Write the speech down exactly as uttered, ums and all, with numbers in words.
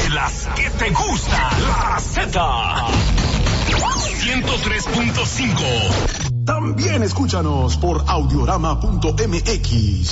de las que te gusta. La Z. ciento tres punto cinco. También escúchanos por audiorama punto m x.